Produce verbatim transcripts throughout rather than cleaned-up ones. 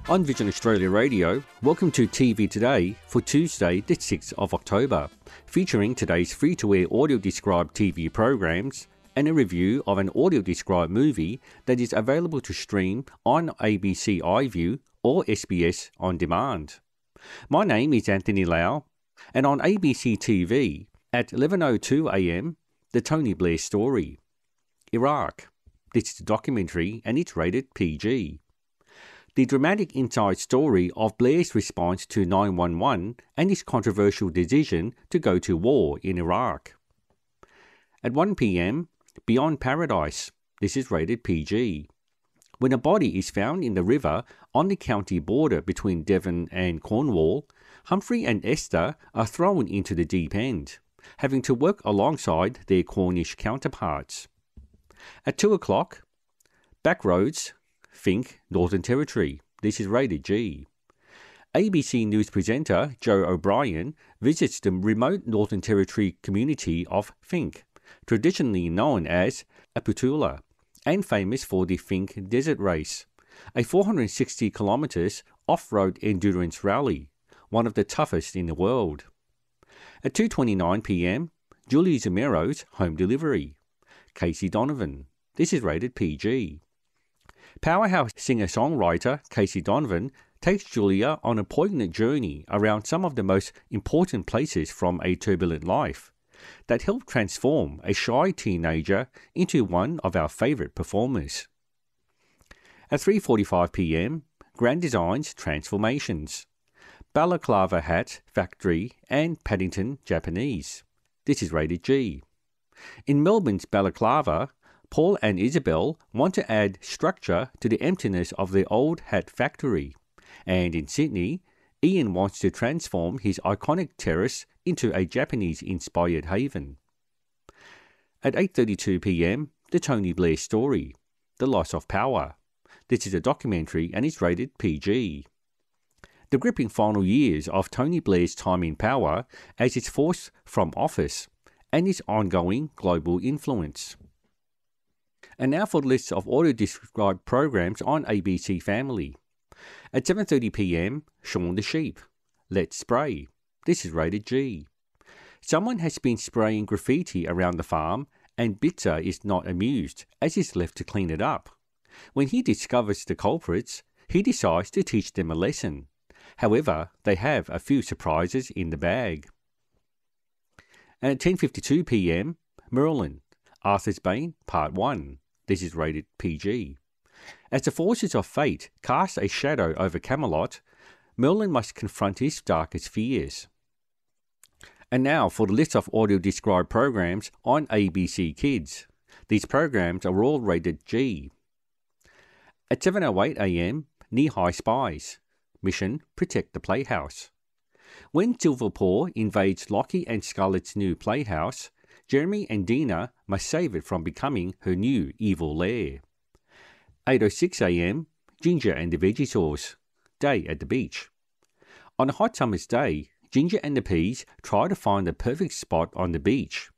On Vision Australia Radio, welcome to T V Today for Tuesday the sixth of October, featuring today's free-to-air audio-described T V programs and a review of an audio-described movie that is available to stream on A B C iView or S B S On Demand. My name is Anthony Lau, and on A B C T V at eleven oh two a m, The Tony Blair Story. Iraq. This is a documentary and it's rated P G. The dramatic inside story of Blair's response to nine one one and his controversial decision to go to war in Iraq. At one p m, Beyond Paradise. This is rated P G. When a body is found in the river on the county border between Devon and Cornwall, Humphrey and Esther are thrown into the deep end, having to work alongside their Cornish counterparts. At two o'clock, Backroads, Finke, Northern Territory. This is rated G. A B C News presenter Joe O'Brien visits the remote Northern Territory community of Finke, traditionally known as Aputula, and famous for the Finke Desert Race, a four hundred sixty kilometres off-road endurance rally, one of the toughest in the world. At two twenty-nine p m, Julie Zamero's Home Delivery. Casey Donovan. This is rated P G. Powerhouse singer-songwriter Casey Donovan takes Julia on a poignant journey around some of the most important places from a turbulent life that helped transform a shy teenager into one of our favourite performers. At three forty-five p m, Grand Designs Transformations. Balaclava Hat Factory and Paddington Japanese. This is rated G. In Melbourne's Balaclava, Paul and Isabel want to add structure to the emptiness of their old hat factory. And in Sydney, Ian wants to transform his iconic terrace into a Japanese-inspired haven. At eight thirty-two p m, The Tony Blair Story. The Loss of Power. This is a documentary and is rated P G. The gripping final years of Tony Blair's time in power as he's forced from office and his ongoing global influence. And now for the list of audio-described programs on A B C Family. At seven thirty p m, Shaun the Sheep. Let's Spray. This is rated G. Someone has been spraying graffiti around the farm and Bitzer is not amused as he's left to clean it up. When he discovers the culprits, he decides to teach them a lesson. However, they have a few surprises in the bag. And at ten fifty-two p m, Merlin. Arthur's Bane, Part one. This is rated P G. As the forces of fate cast a shadow over Camelot, Merlin must confront his darkest fears. And now for the list of audio-described programs on A B C Kids. These programs are all rated G. At seven oh eight a m, Knee-High Spies. Mission: Protect the Playhouse. When Silverpaw invades Lockie and Scarlett's new playhouse, Jeremy and Dina must save it from becoming her new evil lair. eight oh six a m, Ginger and the Veggie Sauce. Day at the beach. On a hot summer's day, Ginger and the Peas try to find the perfect spot on the beach.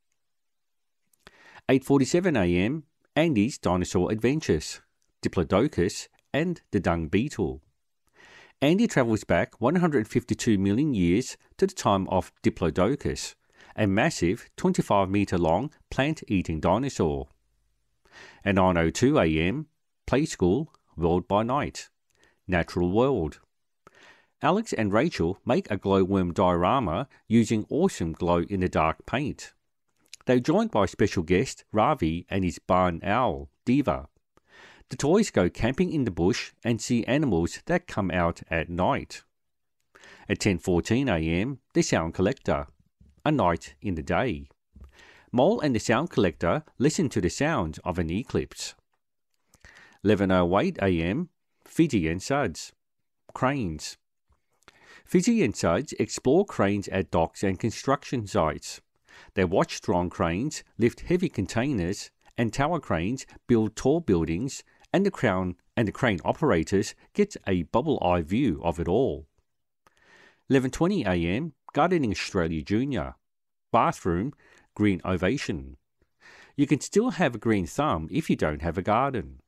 eight forty-seven a m, Andy's Dinosaur Adventures. Diplodocus and the Dung Beetle. Andy travels back one hundred fifty-two million years to the time of Diplodocus, a massive twenty-five metre long plant-eating dinosaur. At nine oh two a m, Play School, World by Night. Natural World. Alex and Rachel make a glowworm diorama using awesome glow-in-the-dark paint. They're joined by special guest Ravi and his barn owl, Diva. The toys go camping in the bush and see animals that come out at night. At ten fourteen a m, The Sound Collector. A Night in the Day. Mole and the Sound Collector listen to the sounds of an eclipse. eleven oh eight a m, Fidgy and Suds. Cranes. Fidgy and Suds explore cranes at docks and construction sites. They watch strong cranes lift heavy containers and tower cranes build tall buildings, and the crown and the crane operators get a bubble-eye view of it all. eleven twenty a m, Gardening Australia Junior. Bathroom, Green Ovation. You can still have a green thumb if you don't have a garden.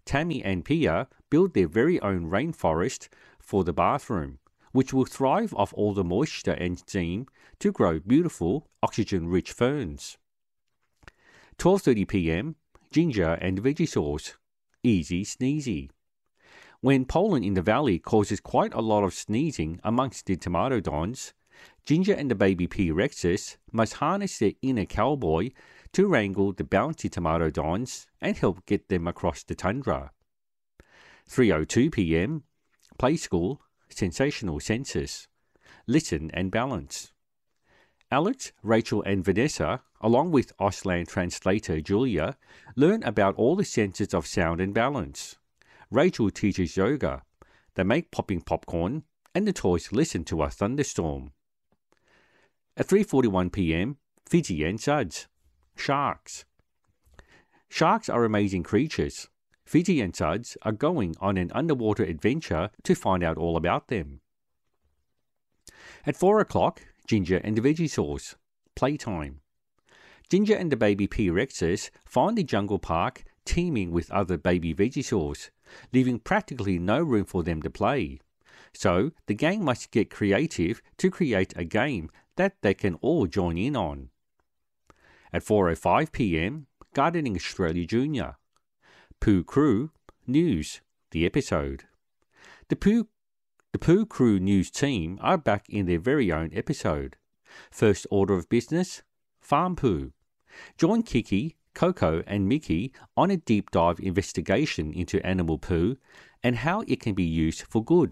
Tammy and Pia build their very own rainforest for the bathroom, which will thrive off all the moisture and steam to grow beautiful, oxygen-rich ferns. twelve thirty p m, ginger and veggie sauce. Easy sneezy. When pollen in the valley causes quite a lot of sneezing amongst the tomatodons, Ginger and the baby P. rexus must harness their inner cowboy to wrangle the bouncy tomatodons and help get them across the tundra. three oh two p m, Play School, Sensational Senses. Listen and balance. Alex, Rachel and Vanessa, along with Auslan translator Julia, learn about all the senses of sound and balance. Rachel teaches yoga. They make popping popcorn, and the toys listen to a thunderstorm. At three forty-one p m, Fidji and Suds. Sharks. Sharks are amazing creatures. Fidji and Suds are going on an underwater adventure to find out all about them. At four o'clock, Ginger and the Veggie Sauce. Playtime. Ginger and the baby P. rexus find the jungle park teeming with other baby Vegisaurs, leaving practically no room for them to play. So the gang must get creative to create a game that they can all join in on. At four oh five p m, Gardening Australia Junior. Pooh Crew News, the episode. The Pooh, the Pooh Crew News team are back in their very own episode. First order of business, Farm Pooh. Join Kiki, Coco and Mickey on a deep dive investigation into animal poo and how it can be used for good.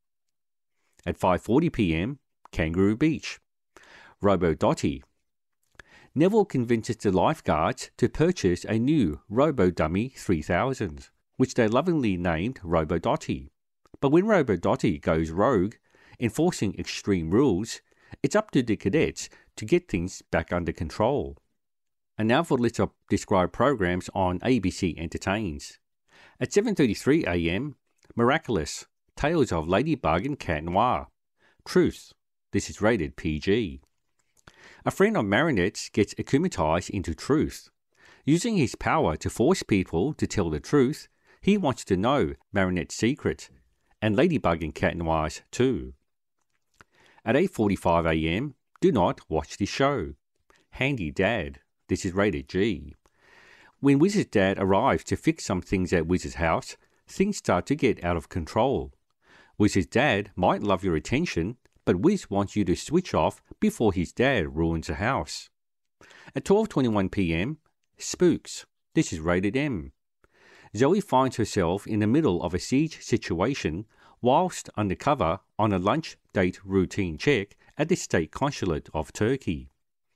At five forty p m, Kangaroo Beach. Robo Dotty. Neville convinces the lifeguards to purchase a new Robo Dummy three thousand, which they lovingly named Robo Dotty. But when Robo Dotty goes rogue, enforcing extreme rules, it's up to the cadets to get things back under control. And now for a list of described programs on A B C Entertains. At seven thirty-three a m, Miraculous, Tales of Ladybug and Cat Noir. Truth, this is rated P G. A friend of Marinette's gets akumatized into truth. Using his power to force people to tell the truth, he wants to know Marinette's secret, and Ladybug and Cat Noir's too. At eight forty-five a m, do not watch this show. Handy Dad, this is rated G. When Wizard's dad arrives to fix some things at Wizard's house, things start to get out of control. Wizard's dad might love your attention, but Wiz wants you to switch off before his dad ruins the house. At twelve twenty-one p m, Spooks, this is rated M. Zoe finds herself in the middle of a siege situation whilst undercover on a lunch date routine check at the State Consulate of Turkey.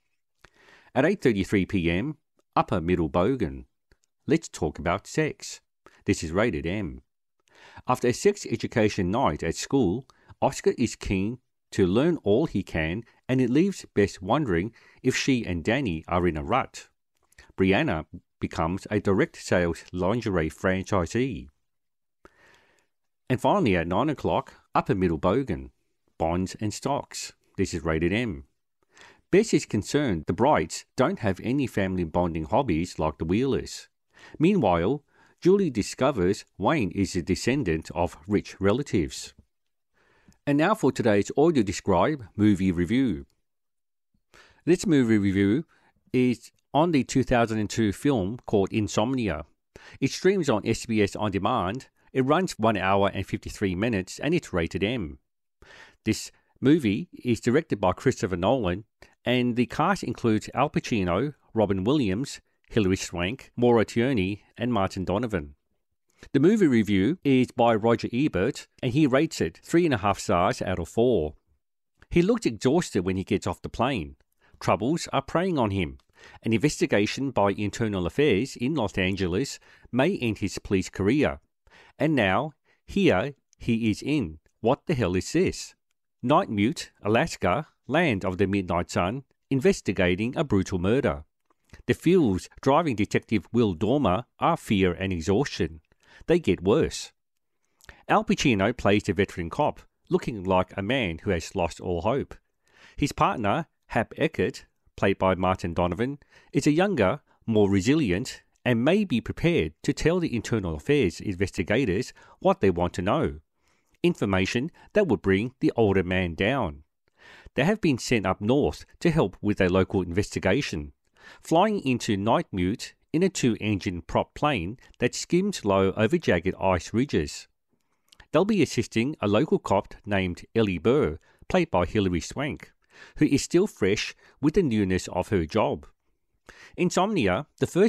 At eight thirty-three p m, Upper Middle Bogan. Let's talk about sex. This is rated M. After a sex education night at school, Oscar is keen to learn all he can, and it leaves Bess wondering if she and Danny are in a rut. Brianna becomes a direct sales lingerie franchisee. And finally at nine o'clock, Upper Middle Bogan. Bonds and Stocks. This is rated M. Bess is concerned the Brights don't have any family bonding hobbies like the Wheelers. Meanwhile, Julie discovers Wayne is a descendant of rich relatives. And now for today's audio describe movie review. This movie review is on the two thousand two film called Insomnia. It streams on S B S On Demand. It runs one hour and fifty-three minutes and it's rated M. This movie is directed by Christopher Nolan and the cast includes Al Pacino, Robin Williams, Hilary Swank, Maura Tierney and Martin Donovan. The movie review is by Roger Ebert and he rates it three and a half stars out of four. He looks exhausted when he gets off the plane. Troubles are preying on him. An investigation by Internal Affairs in Los Angeles may end his police career. And now, here he is in. What the hell is this? Nightmute, Alaska, land of the midnight sun, investigating a brutal murder. The fuels driving Detective Will Dormer are fear and exhaustion. They get worse. Al Pacino plays the veteran cop, looking like a man who has lost all hope. His partner, Hap Eckert, played by Martin Donovan, is a younger, more resilient, and may be prepared to tell the internal affairs investigators what they want to know, information that would bring the older man down. They have been sent up north to help with a local investigation, flying into night mute in a two-engine prop plane that skims low over jagged ice ridges. They'll be assisting a local cop named Ellie Burr, played by Hilary Swank, who is still fresh with the newness of her job. Insomnia, the first